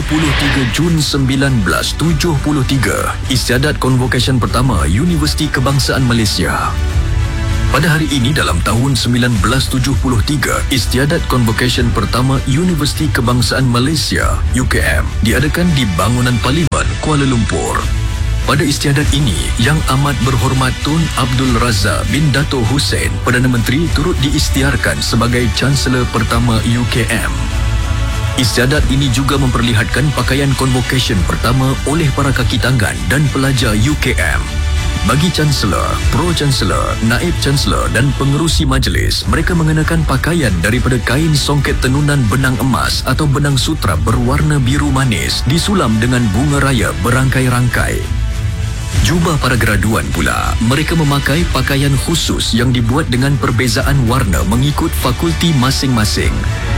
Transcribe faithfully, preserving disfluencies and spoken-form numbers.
puluh tiga Jun sembilan belas tujuh puluh tiga, istiadat convocation pertama Universiti Kebangsaan Malaysia. Pada hari ini dalam tahun sembilan belas tujuh puluh tiga, istiadat convocation pertama Universiti Kebangsaan Malaysia U K M diadakan di bangunan Parlimen Kuala Lumpur. Pada istiadat ini, Yang Amat Berhormat Tun Abdul Razak bin Dato' Hussein, Perdana Menteri, turut diisytiharkan sebagai Chancellor pertama U K M. Istiadat ini juga memperlihatkan pakaian convocation pertama oleh para kaki tangan dan pelajar U K M. Bagi Chancellor, Pro-Chancellor, Naib Chancellor dan pengerusi majlis, mereka mengenakan pakaian daripada kain songket tenunan benang emas atau benang sutra berwarna biru manis disulam dengan bunga raya berangkai-rangkai. Jubah para graduan pula, mereka memakai pakaian khusus yang dibuat dengan perbezaan warna mengikut fakulti masing-masing.